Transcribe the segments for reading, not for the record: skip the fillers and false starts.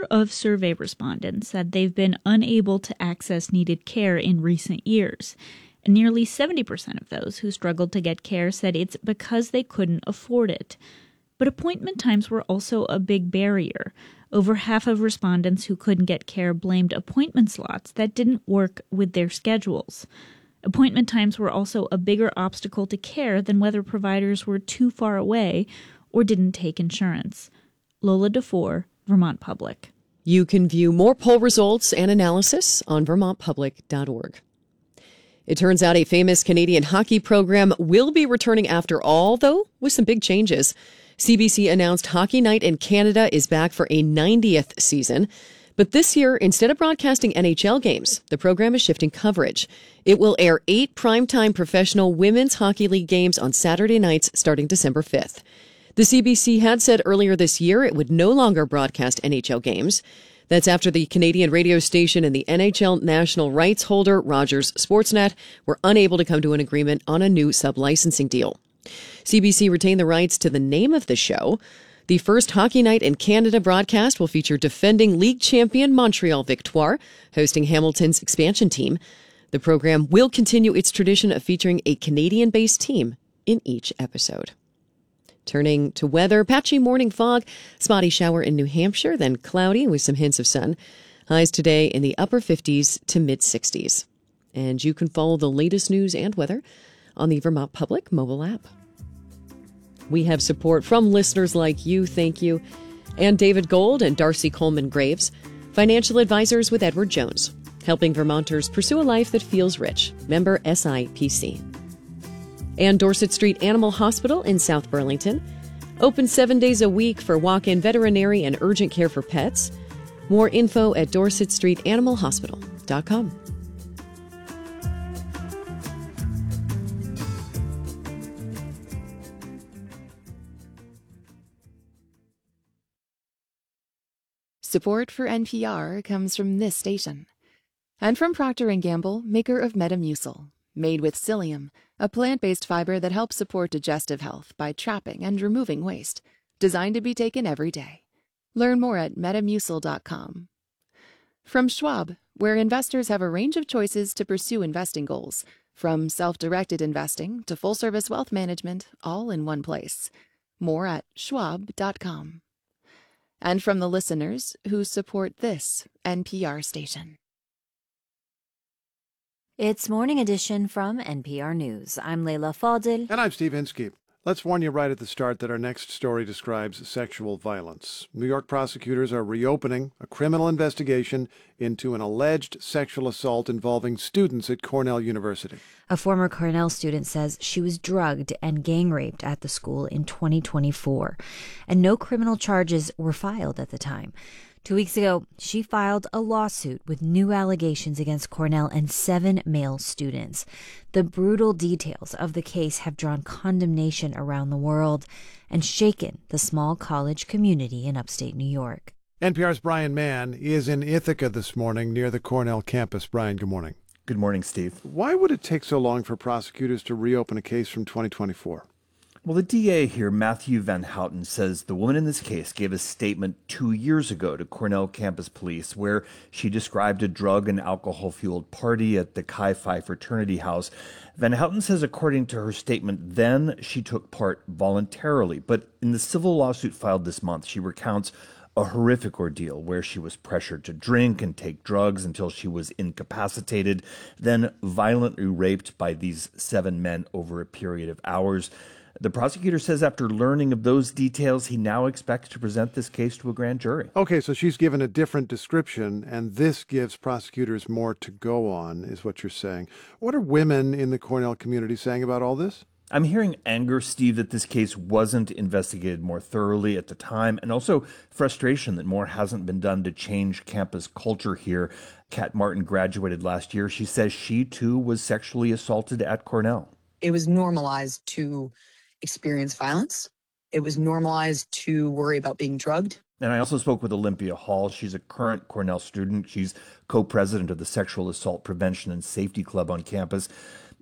of survey respondents said they've been unable to access needed care in recent years. And nearly 70% of those who struggled to get care said it's because they couldn't afford it. But appointment times were also a big barrier. Over half of respondents who couldn't get care blamed appointment slots that didn't work with their schedules. Appointment times were also a bigger obstacle to care than whether providers were too far away or didn't take insurance. Lola DeFore, Vermont Public. You can view more poll results and analysis on vermontpublic.org. It turns out a famous Canadian hockey program will be returning after all, though with some big changes. CBC announced Hockey Night in Canada is back for a 90th season. But this year, instead of broadcasting NHL games, the program is shifting coverage. It will air 8 primetime professional women's hockey league games on Saturday nights starting December 5th. The CBC had said earlier this year it would no longer broadcast NHL games. That's after the Canadian radio station and the NHL national rights holder, Rogers Sportsnet, were unable to come to an agreement on a new sub-licensing deal. CBC retained the rights to the name of the show. The first Hockey Night in Canada broadcast will feature defending league champion Montreal Victoire, hosting Hamilton's expansion team. The program will continue its tradition of featuring a Canadian-based team in each episode. Turning to weather, patchy morning fog, spotty shower in New Hampshire, then cloudy with some hints of sun. Highs today in the upper 50s to mid-60s. And you can follow the latest news and weather on the Vermont Public mobile app. We have support from listeners like you, thank you, and David Gold and Darcy Coleman Graves, financial advisors with Edward Jones, helping Vermonters pursue a life that feels rich. Member SIPC. And Dorset Street Animal Hospital in South Burlington, open 7 days a week for walk-in veterinary and urgent care for pets. More info at dorsetstreetanimalhospital.com. Support for NPR comes from this station. And from Procter & Gamble, maker of Metamucil, made with psyllium, a plant-based fiber that helps support digestive health by trapping and removing waste, designed to be taken every day. Learn more at metamucil.com. From Schwab, where investors have a range of choices to pursue investing goals, from self-directed investing to full-service wealth management, all in one place. More at schwab.com. And from the listeners who support this NPR station. It's Morning Edition from NPR News. I'm Leila Fadil. And I'm Steve Inskeep. Let's warn you right at the start that our next story describes sexual violence. New York prosecutors are reopening a criminal investigation into an alleged sexual assault involving students at Cornell University. A former Cornell student says she was drugged and gang raped at the school in 2024, and no criminal charges were filed at the time. 2 weeks ago, she filed a lawsuit with new allegations against Cornell and 7 male students. The brutal details of the case have drawn condemnation around the world and shaken the small college community in upstate New York. NPR's Brian Mann is in Ithaca this morning near the Cornell campus. Brian, good morning. Good morning, Steve. Why would it take so long for prosecutors to reopen a case from 2024? Well, the DA here, Matthew Van Houten, says the woman in this case gave a statement 2 years ago to Cornell campus police where she described a drug and alcohol-fueled party at the Chi Phi fraternity house. Van Houten says, according to her statement then, she took part voluntarily. But in the civil lawsuit filed this month, she recounts a horrific ordeal where she was pressured to drink and take drugs until she was incapacitated, then violently raped by these 7 men over a period of hours. The prosecutor says after learning of those details, he now expects to present this case to a grand jury. Okay, so she's given a different description, and this gives prosecutors more to go on, is what you're saying. What are women in the Cornell community saying about all this? I'm hearing anger, Steve, that this case wasn't investigated more thoroughly at the time, and also frustration that more hasn't been done to change campus culture here. Kat Martin graduated last year. She says she, too, was sexually assaulted at Cornell. It was normalized to experience violence. It was normalized to worry about being drugged. And I also spoke with Olympia Hall. She's a current Cornell student. She's co-president of the Sexual Assault Prevention and Safety Club on campus.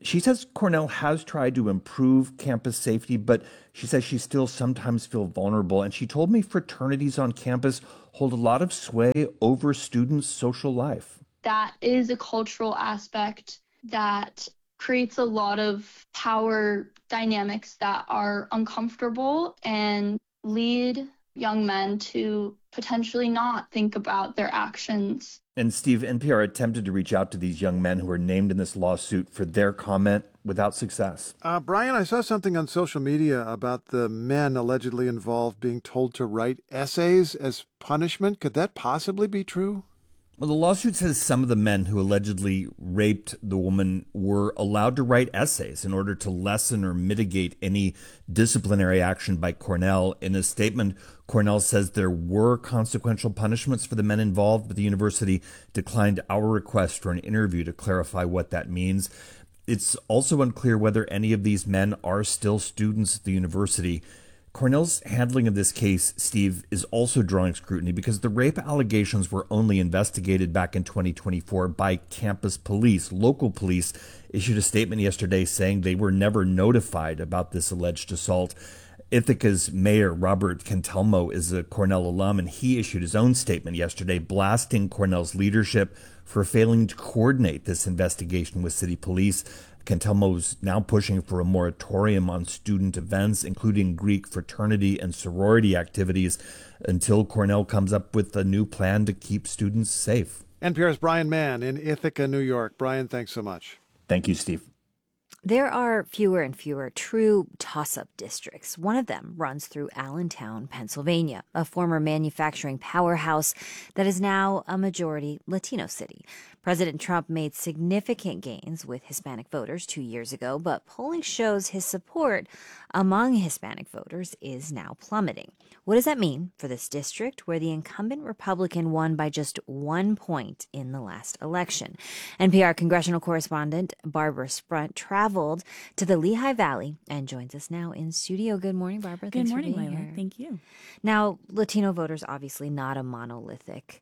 She says Cornell has tried to improve campus safety, but she says she still sometimes feels vulnerable. And she told me fraternities on campus hold a lot of sway over students' social life. That is a cultural aspect that creates a lot of power dynamics that are uncomfortable and lead young men to potentially not think about their actions. And Steve, NPR attempted to reach out to these young men who were named in this lawsuit for their comment without success. Brian, I saw something on social media about the men allegedly involved being told to write essays as punishment. Could that possibly be true? Well, the lawsuit says some of the men who allegedly raped the woman were allowed to write essays in order to lessen or mitigate any disciplinary action by Cornell. In a statement, Cornell says there were consequential punishments for the men involved, but the university declined our request for an interview to clarify what that means. It's also unclear whether any of these men are still students at the university. Cornell's handling of this case, Steve, is also drawing scrutiny because the rape allegations were only investigated back in 2024 by campus police. Local police issued a statement yesterday saying they were never notified about this alleged assault. Ithaca's mayor, Robert Cantelmo, is a Cornell alum, and he issued his own statement yesterday blasting Cornell's leadership for failing to coordinate this investigation with city police. Cantelmo's now pushing for a moratorium on student events, including Greek fraternity and sorority activities, until Cornell comes up with a new plan to keep students safe. NPR's Brian Mann in Ithaca, New York. Brian, thanks so much. Thank you, Steve. There are fewer and fewer true toss-up districts. One of them runs through Allentown, Pennsylvania, a former manufacturing powerhouse that is now a majority Latino city. President Trump made significant gains with Hispanic voters 2 years ago, but polling shows his support among Hispanic voters is now plummeting. What does that mean for this district where the incumbent Republican won by just 1 point in the last election? NPR congressional correspondent Barbara Sprunt traveled to the Lehigh Valley and joins us now in studio. Good morning, Barbara. Good Thanks morning, for being Layla. here. Thank you. Now, Latino voters obviously not a monolithic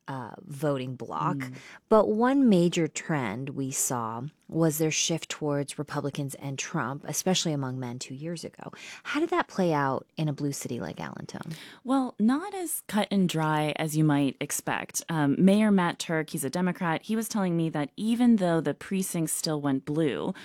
voting bloc, but one major trend we saw was their shift towards Republicans and Trump, especially among men 2 years ago. How did that play out in a blue city like Allentown? Well, not as cut and dry as you might expect. Mayor Matt Turk, he's a Democrat, he was telling me that even though the precincts still went blue,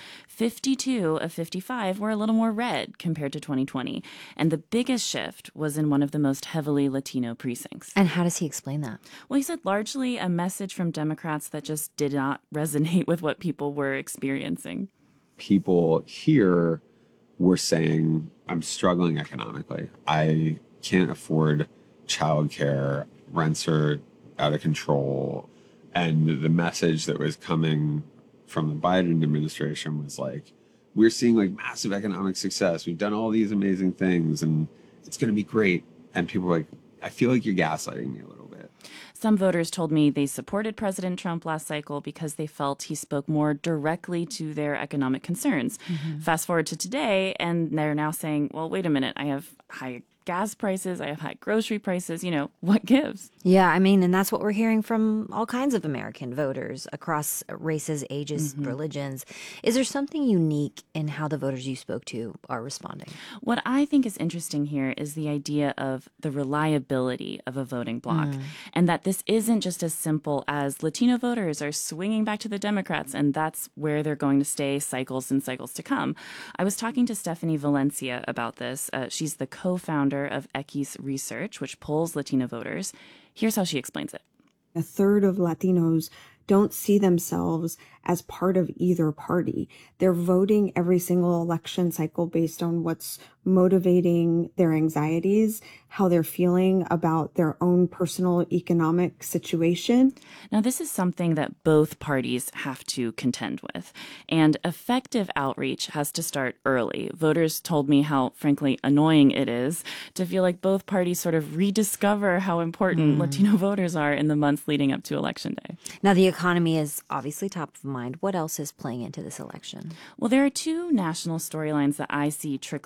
52 of 55 were a little more red compared to 2020. And the biggest shift was in one of the most heavily Latino precincts. And how does he explain that? Well, he said largely a message from Democrats that just did not resonate with what people were experiencing. People here were saying, I'm struggling economically. I can't afford childcare. Rents are out of control. And the message that was coming from the Biden administration was like, we're seeing like massive economic success. We've done all these amazing things and it's going to be great. And people were like, I feel like you're gaslighting me a little bit. Some voters told me they supported President Trump last cycle because they felt he spoke more directly to their economic concerns. Fast forward to today, and they're now saying, well, wait a minute, I have high gas prices, I have high grocery prices, what gives? Yeah, I mean, and that's what we're hearing from all kinds of American voters across races, ages, religions. Is there something unique in how the voters you spoke to are responding? What I think is interesting here is the idea of the reliability of a voting bloc, and that this isn't just as simple as Latino voters are swinging back to the Democrats, and that's where they're going to stay cycles and cycles to come. I was talking to Stephanie Valencia about this. She's the co-founder of Equis Research, which polls Latino voters. Here's how she explains it. A third of Latinos don't see themselves as part of either party. They're voting every single election cycle based on what's motivating their anxieties, how they're feeling about their own personal economic situation. Now, this is something that both parties have to contend with, and effective outreach has to start early. Voters told me how, frankly, annoying it is to feel like both parties sort of rediscover how important Latino voters are in the months leading up to Election Day. Now, the economy is obviously top of mind. What else is playing into this election? Well, there are two national storylines that I see trickling down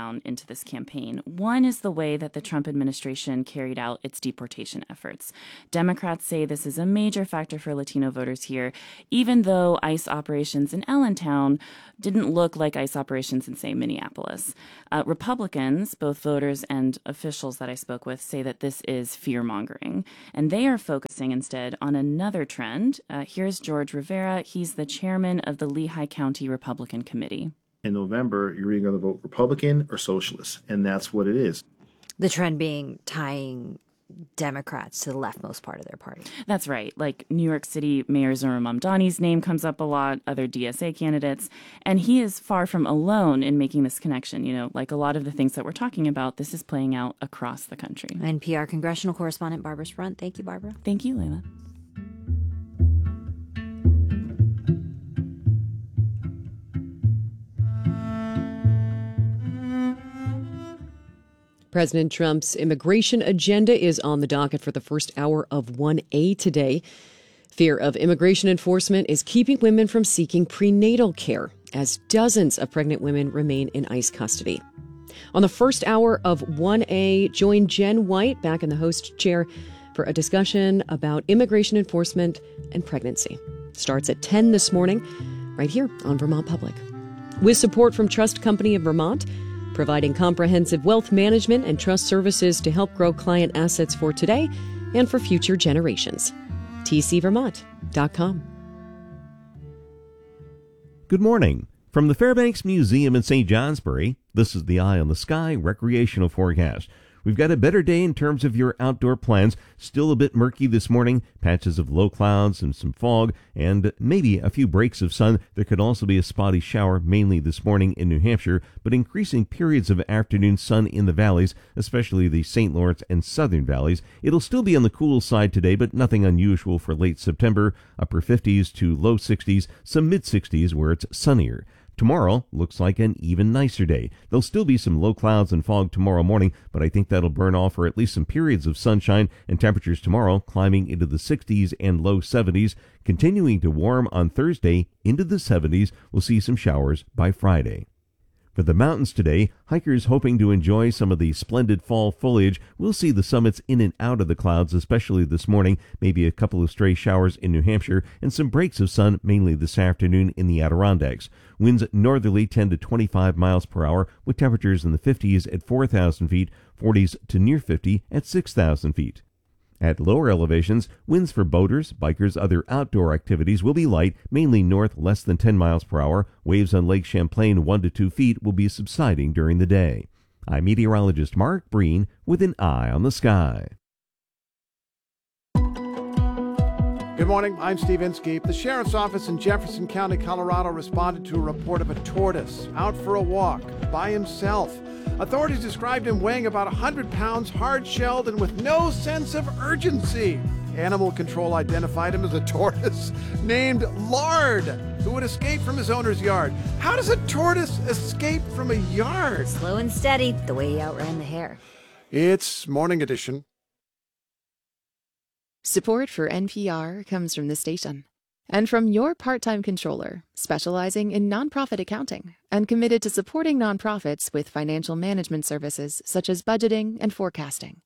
down into this campaign. One is the way that the Trump administration carried out its deportation efforts. Democrats say this is a major factor for Latino voters here, even though ICE operations in Allentown didn't look like ICE operations in, say, Minneapolis. Republicans, both voters and officials that I spoke with, say that this is fear-mongering, and they are focusing instead on another trend. Here's George Rivera. He's the chairman of the Lehigh County Republican Committee. In November, you're either going to vote Republican or Socialist, and that's what it is. The trend being tying Democrats to the leftmost part of their party. That's right. Like New York City Mayor Zohran Mamdani's name comes up a lot, other DSA candidates, and he is far from alone in making this connection. You know, like a lot of the things that we're talking about, this is playing out across the country. NPR congressional correspondent Barbara Sprunt. Thank you, Barbara. Thank you, Layla. President Trump's immigration agenda is on the docket for the first hour of 1A today. Fear of immigration enforcement is keeping women from seeking prenatal care, as dozens of pregnant women remain in ICE custody. On the first hour of 1A, join Jen White back in the host chair for a discussion about immigration enforcement and pregnancy. Starts at 10 this morning, right here on Vermont Public. With support from Trust Company of Vermont, providing comprehensive wealth management and trust services to help grow client assets for today and for future generations. tcvermont.com. Good morning. From the Fairbanks Museum in St. Johnsbury, this is the Eye on the Sky recreational forecast. We've got a better day in terms of your outdoor plans. Still a bit murky this morning, patches of low clouds and some fog, and maybe a few breaks of sun. There could also be a spotty shower, mainly this morning in New Hampshire, but increasing periods of afternoon sun in the valleys, especially the St. Lawrence and southern valleys. It'll still be on the cool side today, but nothing unusual for late September. Upper 50s to low 60s, some mid 60s where it's sunnier. Tomorrow looks like an even nicer day. There'll still be some low clouds and fog tomorrow morning, but I think that'll burn off for at least some periods of sunshine, and temperatures tomorrow climbing into the 60s and low 70s, continuing to warm on Thursday into the 70s. We'll see some showers by Friday. For the mountains today, hikers hoping to enjoy some of the splendid fall foliage will see the summits in and out of the clouds, especially this morning, maybe a couple of stray showers in New Hampshire, and some breaks of sun mainly this afternoon in the Adirondacks. Winds northerly 10 to 25 miles per hour, with temperatures in the 50s at 4,000 feet, 40s to near 50 at 6,000 feet. At lower elevations, winds for boaters, bikers, other outdoor activities will be light, mainly north less than 10 miles per hour. Waves on Lake Champlain 1 to 2 feet will be subsiding during the day. I'm meteorologist Mark Breen with an Eye on the Sky. Good morning, I'm Steve Inskeep. The Sheriff's Office in Jefferson County, Colorado responded to a report of a tortoise out for a walk by himself. Authorities described him weighing about 100 pounds, hard-shelled, and with no sense of urgency. Animal control identified him as a tortoise named Lard, who would escape from his owner's yard. How does a tortoise escape from a yard? Slow and steady, the way he outran the hare. It's Morning Edition. Support for NPR comes from this station and from your part-time controller, specializing in nonprofit accounting and committed to supporting nonprofits with financial management services such as budgeting and forecasting.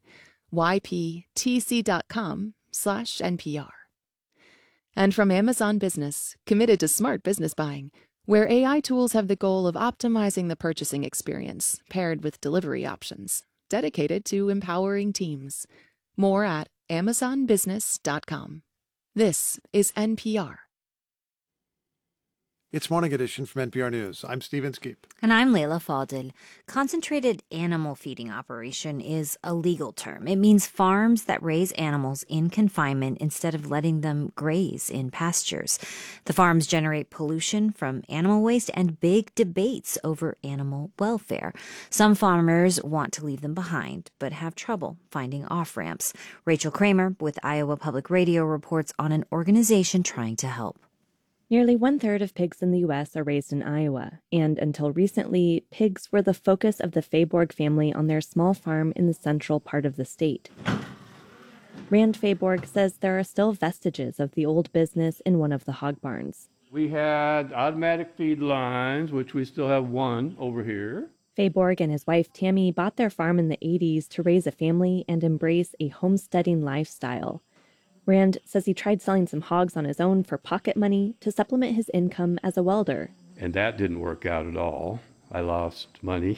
yptc.com/NPR. And from Amazon Business, committed to smart business buying, where AI tools have the goal of optimizing the purchasing experience, paired with delivery options, dedicated to empowering teams. More at amazonbusiness.com. This is NPR. It's Morning Edition from NPR News. I'm Steve Inskeep. And I'm Layla Fadel. Concentrated animal feeding operation is a legal term. It means farms that raise animals in confinement instead of letting them graze in pastures. The farms generate pollution from animal waste and big debates over animal welfare. Some farmers want to leave them behind, but have trouble finding off-ramps. Rachel Kramer with Iowa Public Radio reports on an organization trying to help. Nearly 1/3 of pigs in the U.S. are raised in Iowa, and until recently, pigs were the focus of the Fayborg family on their small farm in the central part of the state. Rand Fayborg says there are still vestiges of the old business in one of the hog barns. We had automatic feed lines, which we still have one over here. Fayborg and his wife Tammy bought their farm in the 80s to raise a family and embrace a homesteading lifestyle. Rand says he tried selling some hogs on his own for pocket money to supplement his income as a welder. And that didn't work out at all. I lost money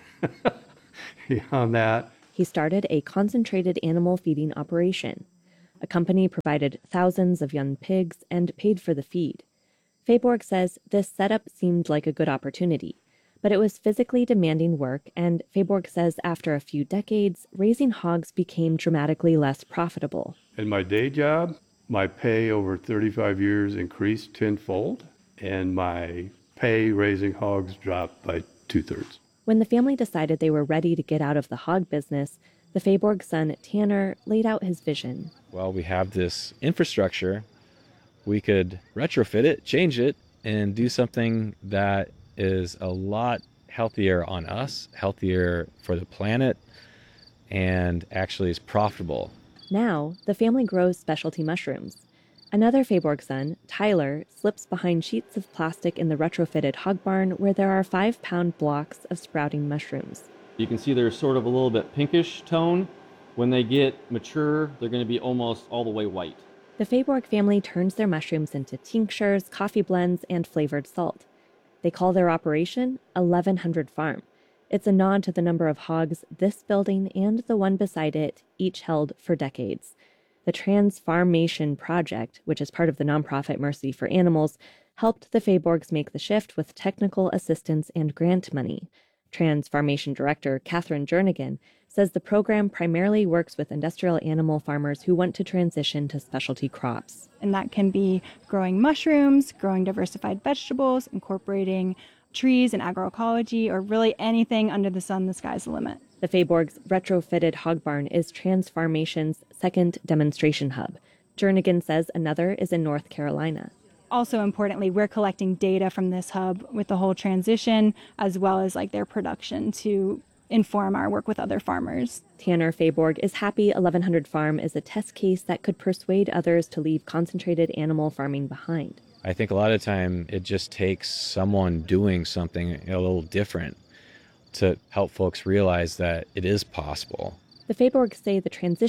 on that. He started a concentrated animal feeding operation. A company provided thousands of young pigs and paid for the feed. Fayborg says this setup seemed like a good opportunity, but it was physically demanding work, and Fayborg says after a few decades, raising hogs became dramatically less profitable. In my day job, my pay over 35 years increased tenfold, and my pay raising hogs dropped by 2/3. When the family decided they were ready to get out of the hog business, the Fayborg son, Tanner, laid out his vision. Well, we have this infrastructure. We could retrofit it, change it, and do something that is a lot healthier on us, healthier for the planet, and actually is profitable. Now, the family grows specialty mushrooms. Another Fayborg son, Tyler, slips behind sheets of plastic in the retrofitted hog barn where there are 5-pound blocks of sprouting mushrooms. You can see they're sort of a little bit pinkish tone. When they get mature, they're going to be almost all the way white. The Fayborg family turns their mushrooms into tinctures, coffee blends, and flavored salt. They call their operation 1100 Farm. It's a nod to the number of hogs this building and the one beside it each held for decades. The Transfarmation Project, which is part of the nonprofit Mercy for Animals, helped the Fayborgs make the shift with technical assistance and grant money. Transfarmation Director Catherine Jernigan says the program primarily works with industrial animal farmers who want to transition to specialty crops. And that can be growing mushrooms, growing diversified vegetables, incorporating trees and agroecology, or really anything under the sun. The sky's the limit. The Fayborg's retrofitted hog barn is Transfarmation's second demonstration hub. Jernigan says another is in North Carolina. Also importantly, we're collecting data from this hub with the whole transition, as well as their production to inform our work with other farmers. Tanner Fayborg is happy 1100 Farm is a test case that could persuade others to leave concentrated animal farming behind. I think a lot of time it just takes someone doing something a little different to help folks realize that it is possible. The Fayborgs say the transition